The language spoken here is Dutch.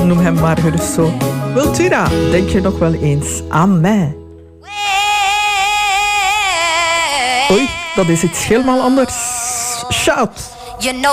noem hem maar gerust zo. Wiltura, denk je nog wel eens aan mij? Oei, dat is iets helemaal anders. Shout!